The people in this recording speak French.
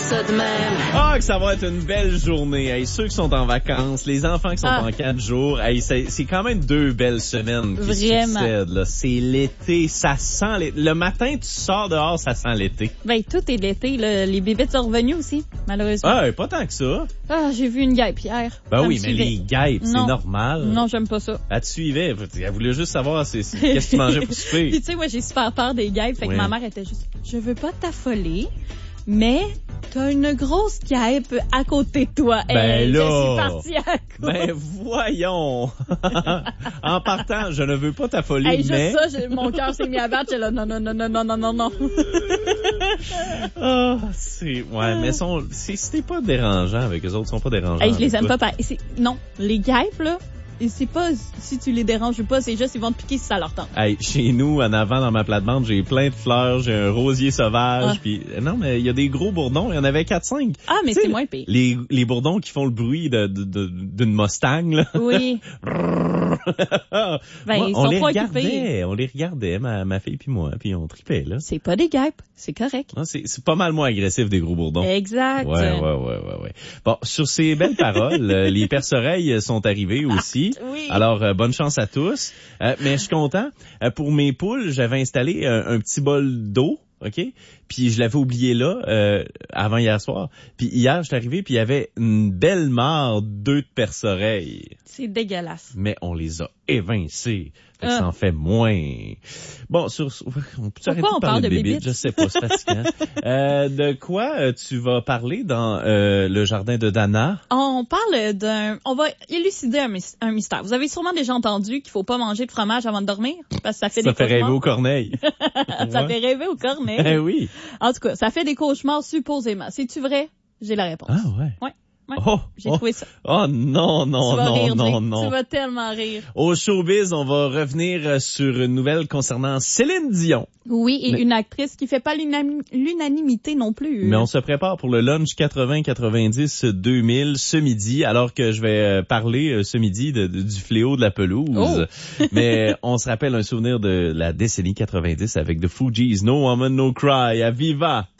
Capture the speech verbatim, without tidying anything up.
ça de même. Ah, que ça va être une belle journée. Hey, ceux qui sont en vacances, les enfants qui sont Ah. en quatre jours, hey, c'est, c'est quand même deux belles semaines qui Vraiment. succèdent. Là. C'est l'été, ça sent l'été. Le matin, tu sors dehors, ça sent l'été. Ben, tout est l'été, là. Les bébites sont revenus aussi, malheureusement. Ah, pas tant que ça. Ah, j'ai vu une guêpe hier. Ben Ça oui, me mais suivait. les guêpes, c'est Non. normal. Non, j'aime pas ça. Elle te suivait. Elle voulait juste savoir c'est, c'est- qu'est-ce que tu mangeais pour Puis souper. tu sais, moi, j'ai super peur des guêpes. Fait que Oui. ma mère était juste, je veux pas t'affoler, mais t'as une grosse guêpe à côté de toi. Ben Hey, là. je suis partie à cause. Ben voyons. En partant, je ne veux pas t'affoler, Hey, juste mais... ça, j'ai- mon cœur s'est mis à battre. J'étais là, non, non, non, non, non, non, non, non. Ah, c'est... Ouais, mais sont... c'est... c'était pas dérangeant avec eux autres. Ils sont pas dérangeants. Hey, je les avec aime toi. pas. par- c'est- Non, les guêpes, là, et c'est pas si tu les déranges ou pas, c'est juste ils vont te piquer si ça leur tente. Hey, chez nous, en avant, dans ma plate-bande, j'ai plein de fleurs, j'ai un rosier sauvage, Ah. puis non, mais il y a des gros bourdons, il y en avait quatre cinq. Ah, mais Tu sais, c'est moins pire. Les, les bourdons qui font le bruit de, de, de- d'une Mustang, là. Oui. Ben, Moi, ils on sont les pas regardait, occupés. on les regardait, ma, ma fille puis moi, puis on tripait, là. C'est pas des guêpes, c'est correct. Ah, c'est, c'est pas mal moins agressif des gros bourdons. Exact. Ouais, ouais, ouais, ouais, ouais. Bon, sur ces belles paroles, euh, les perce-oreilles sont arrivés aussi. Oui. Alors, euh, bonne chance à tous. Euh, mais je suis content. Euh, pour mes poules, j'avais installé un, un petit bol d'eau, OK? Puis je l'avais oublié là, euh, avant hier soir. Puis hier, je suis arrivé, puis il y avait une belle mare d'œufs de perce-oreilles. C'est dégueulasse. Mais on les a évincés. Fait que Ah. ça en fait moins. Bon, sur, on peut arrêter on de parler parle de de bébites? bébites? Je sais pas, c'est fatigant. euh, de quoi euh, tu vas parler dans euh, le jardin de Dana? On parle d'un... On va élucider un, mys- un mystère. Vous avez sûrement déjà entendu qu'il faut pas manger de fromage avant de dormir parce que ça fait Ça des fait rêver cauchemars. aux corneilles. Ça Ouais. fait rêver au cornet. Eh oui. En tout cas, ça fait des cauchemars supposément. C'est-tu vrai? J'ai la réponse. Ah ouais. Ouais. Ouais. Oh, J'ai oh, trouvé ça. oh non, non, tu vas non, rire, non, Jake. non. Tu vas tellement rire. Au showbiz, on va revenir sur une nouvelle concernant Céline Dion. Oui, et Mais- une actrice qui fait pas l'unami- l'unanimité non plus. Mais on se prépare pour le lunch quatre-vingts quatre-vingt-dix deux mille ce midi, alors que je vais euh, parler euh, ce midi de- de- du fléau de la pelouse. Oh. Mais on se rappelle un souvenir de la décennie quatre-vingt-dix avec The Fugees, No Woman, No Cry, à Viva!